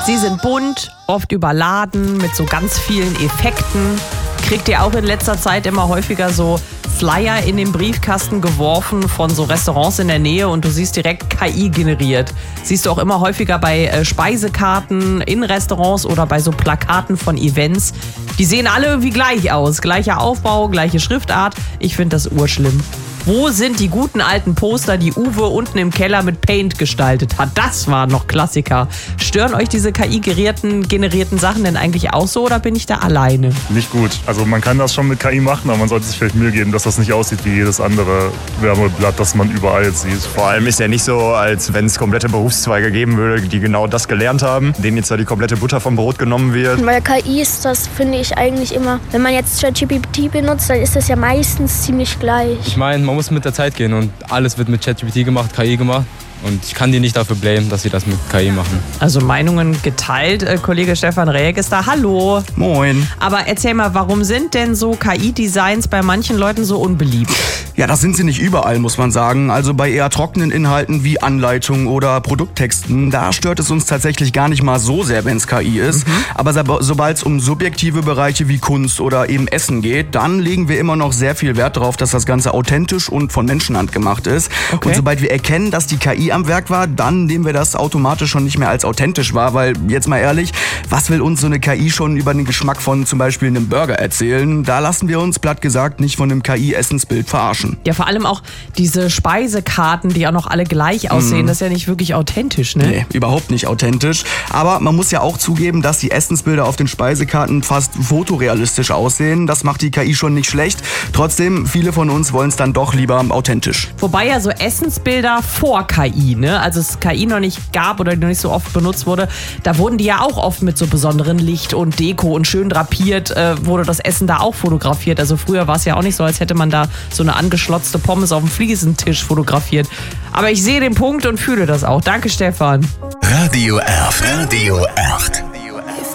Sie sind bunt, oft überladen mit so ganz vielen Effekten. Kriegt ihr auch in letzter Zeit immer häufiger so Flyer in den Briefkasten geworfen von so Restaurants in der Nähe und du siehst direkt KI generiert. Siehst du auch immer häufiger bei Speisekarten in Restaurants oder bei so Plakaten von Events. Die sehen alle irgendwie gleich aus. Gleicher Aufbau, gleiche Schriftart. Ich finde das urschlimm. Wo sind die guten alten Poster, die Uwe unten im Keller mit Paint gestaltet hat? Das waren noch Klassiker. Stören euch diese KI-generierten Sachen denn eigentlich auch so oder bin ich da alleine? Nicht gut. Also man kann das schon mit KI machen, aber man sollte sich vielleicht Mühe geben, dass das nicht aussieht wie jedes andere Werbeblatt, das man überall sieht. Vor allem ist ja nicht so, als wenn es komplette Berufszweige geben würde, die genau das gelernt haben, denen jetzt da die komplette Butter vom Brot genommen wird. Bei KI ist das, finde ich, eigentlich immer, wenn man jetzt ChatGPT benutzt, dann ist das ja meistens ziemlich gleich. Ich meine, man muss mit der Zeit gehen und alles wird mit ChatGPT gemacht, KI gemacht. Und ich kann die nicht dafür blamen, dass sie das mit KI machen. Also Meinungen geteilt. Kollege Stefan Räg ist da. Hallo. Moin. Aber erzähl mal, warum sind denn so KI-Designs bei manchen Leuten so unbeliebt? Ja, das sind sie nicht überall, muss man sagen. Also bei eher trockenen Inhalten wie Anleitungen oder Produkttexten, da stört es uns tatsächlich gar nicht mal so sehr, wenn es KI ist. Aber sobald es um subjektive Bereiche wie Kunst oder eben Essen geht, dann legen wir immer noch sehr viel Wert darauf, dass das Ganze authentisch und von Menschenhand gemacht ist. Okay. Und sobald wir erkennen, dass die KI am Werk war, dann nehmen wir das automatisch schon nicht mehr als authentisch wahr, weil, jetzt mal ehrlich, was will uns so eine KI schon über den Geschmack von zum Beispiel einem Burger erzählen? Da lassen wir uns, platt gesagt, nicht von einem KI-Essensbild verarschen. Ja, vor allem auch diese Speisekarten, die auch noch alle gleich aussehen, das ist ja nicht wirklich authentisch, ne? Nee, überhaupt nicht authentisch. Aber man muss ja auch zugeben, dass die Essensbilder auf den Speisekarten fast fotorealistisch aussehen. Das macht die KI schon nicht schlecht. Trotzdem, viele von uns wollen es dann doch lieber authentisch. Wobei ja so Essensbilder vor KI, ne? Also es KI noch nicht gab oder noch nicht so oft benutzt wurde, da wurden die ja auch oft mit so besonderen Licht und Deko und schön drapiert, wurde das Essen da auch fotografiert. Also früher war es ja auch nicht so, als hätte man da so eine angeschlotzte Pommes auf dem Fliesentisch fotografiert. Aber ich sehe den Punkt und fühle das auch. Danke, Stefan. Radio F. Radio 8.